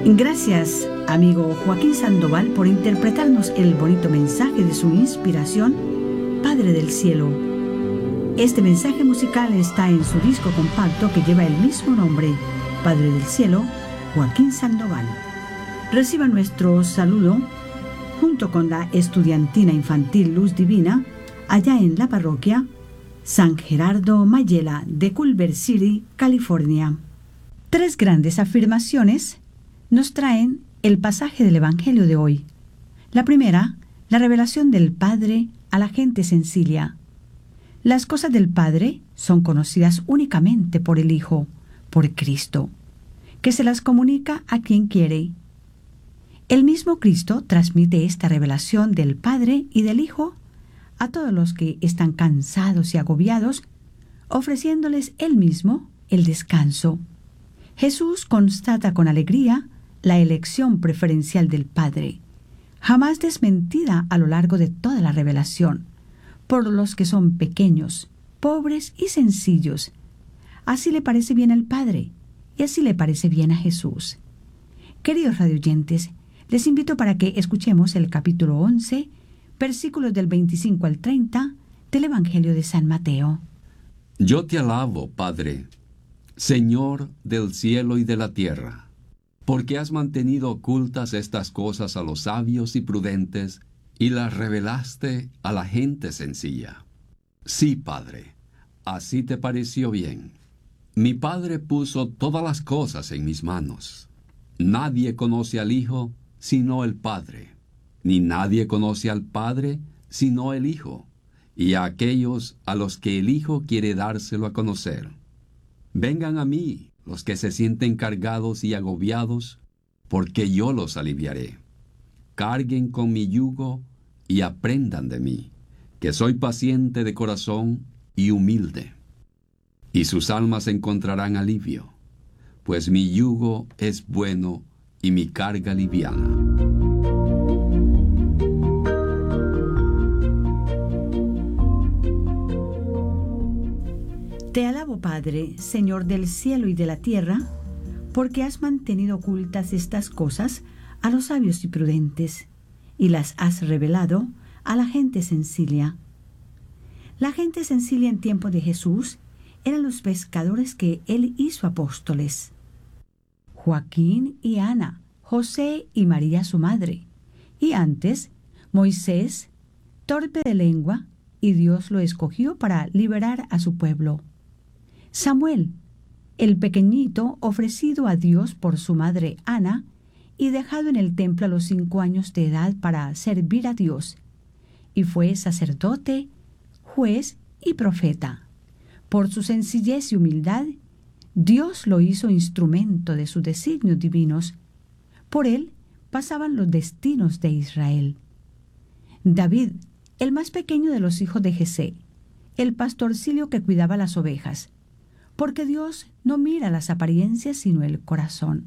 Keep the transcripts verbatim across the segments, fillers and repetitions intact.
Gracias, amigo Joaquín Sandoval, por interpretarnos el bonito mensaje de su inspiración, Padre del Cielo. Este mensaje musical está en su disco compacto que lleva el mismo nombre, Padre del Cielo, Joaquín Sandoval. Reciba nuestro saludo junto con la estudiantina infantil Luz Divina, allá en la parroquia San Gerardo Mayela de Culver City, California. Tres grandes afirmaciones nos traen el pasaje del Evangelio de hoy. La primera, la revelación del Padre a la gente sencilla. Las cosas del Padre son conocidas únicamente por el Hijo, por Cristo, que se las comunica a quien quiere. El mismo Cristo transmite esta revelación del Padre y del Hijo a todos los que están cansados y agobiados, ofreciéndoles Él mismo el descanso. Jesús constata con alegría la elección preferencial del Padre, jamás desmentida a lo largo de toda la revelación, por los que son pequeños, pobres y sencillos. Así le parece bien al Padre, y así le parece bien a Jesús. Queridos radioyentes, les invito para que escuchemos el capítulo once, versículos del veinticinco al treinta, del Evangelio de San Mateo. Yo te alabo, Padre, Señor del cielo y de la tierra, porque has mantenido ocultas estas cosas a los sabios y prudentes, y las revelaste a la gente sencilla. Sí, Padre, así te pareció bien. Mi Padre puso todas las cosas en mis manos. Nadie conoce al Hijo sino el Padre, ni nadie conoce al Padre sino el Hijo, y a aquellos a los que el Hijo quiere dárselo a conocer. Vengan a mí los que se sienten cargados y agobiados, porque yo los aliviaré. Carguen con mi yugo y aprendan de mí, que soy paciente de corazón y humilde. Y sus almas encontrarán alivio, pues mi yugo es bueno y mi carga liviana. Te alabo, Padre, Señor del cielo y de la tierra, porque has mantenido ocultas estas cosas a los sabios y prudentes, y las has revelado a la gente sencilla. La gente sencilla en tiempo de Jesús eran los pescadores que él hizo apóstoles. Joaquín y Ana, José y María su madre, y antes Moisés, torpe de lengua, y Dios lo escogió para liberar a su pueblo. Samuel, el pequeñito ofrecido a Dios por su madre Ana y dejado en el templo a los cinco años de edad para servir a Dios, y fue sacerdote, juez y profeta. Por su sencillez y humildad, Dios lo hizo instrumento de sus designios divinos. Por él pasaban los destinos de Israel. David, el más pequeño de los hijos de Jesé, el pastorcillo que cuidaba las ovejas, porque Dios no mira las apariencias sino el corazón.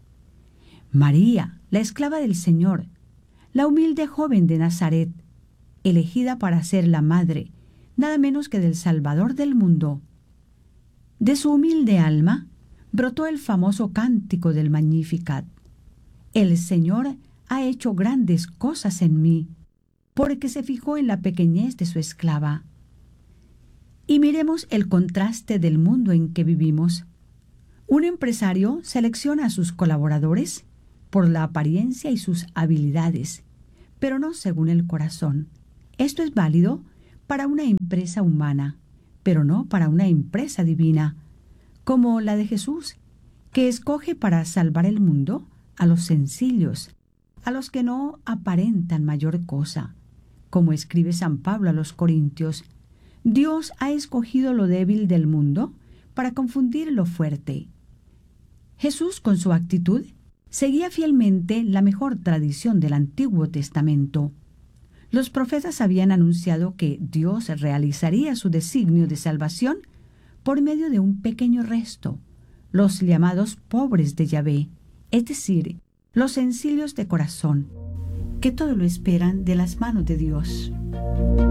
María, la esclava del Señor, la humilde joven de Nazaret, elegida para ser la madre, nada menos que del Salvador del mundo. De su humilde alma brotó el famoso cántico del Magnificat. El Señor ha hecho grandes cosas en mí, porque se fijó en la pequeñez de su esclava. Y miremos el contraste del mundo en que vivimos. Un empresario selecciona a sus colaboradores por la apariencia y sus habilidades, pero no según el corazón. Esto es válido para una empresa humana, pero no para una empresa divina, como la de Jesús, que escoge para salvar el mundo a los sencillos, a los que no aparentan mayor cosa. Como escribe San Pablo a los Corintios, Dios ha escogido lo débil del mundo para confundir lo fuerte. Jesús, con su actitud, seguía fielmente la mejor tradición del Antiguo Testamento. Los profetas habían anunciado que Dios realizaría su designio de salvación por medio de un pequeño resto, los llamados pobres de Yahvé, es decir, los sencillos de corazón, que todo lo esperan de las manos de Dios.